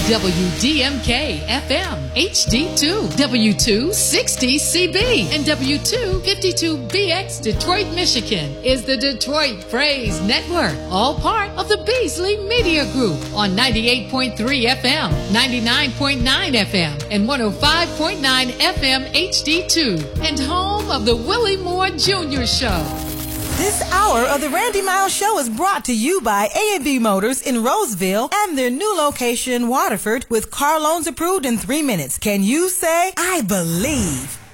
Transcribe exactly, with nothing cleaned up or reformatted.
W D M K F M, H D two, W two sixty C B, and W two fifty-two B X Detroit, Michigan is the Detroit Praise Network, all part of the Beasley Media Group on ninety-eight point three F M, ninety-nine point nine F M, and one oh five point nine F M H D two, and home of the Willie Moore Junior Show. This hour of the Randy Miles Show is brought to you by A and B Motors in Roseville and their new location in Waterford with car loans approved in three minutes. Can you say, I believe?